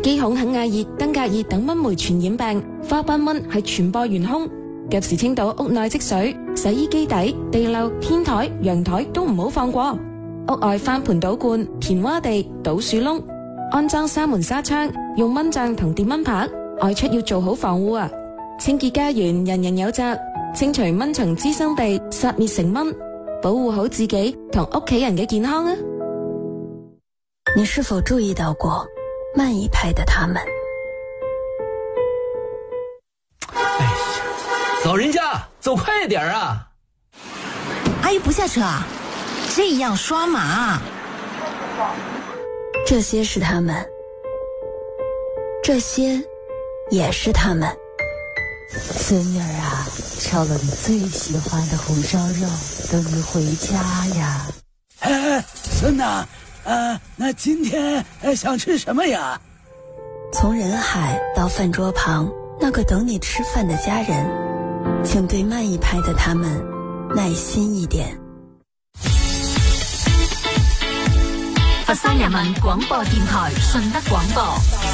基孔肯亞熱、登革熱等蚊媒傳染病，花斑蚊係傳播元兇。及時清倒屋內積水，洗衣機底、地漏、天台、陽台都唔好放過。屋外翻盆倒罐、填窪地、倒樹窿，安裝紗門紗窗，用蚊帳同電蚊拍。外出要做好防護啊！清潔家園，人人有責，清除蚊蟲滋生地，殺滅成蚊，保護好自己同屋企人嘅健康啊！ 你是否注意到過慢一拍的他們？ 哎呀，老人家走快點啊！ 阿姨不下車啊？這樣刷馬。 這些是他們，這些也是他們。 孫女兒啊，燒了你最喜歡的紅燒肉，等你回家呀。 孫吶，那今天想吃什麼呀？ 從人海到飯桌旁，那個等你吃飯的家人，請對慢一拍的他們耐心一點。 佛山人民廣播電台順德廣播。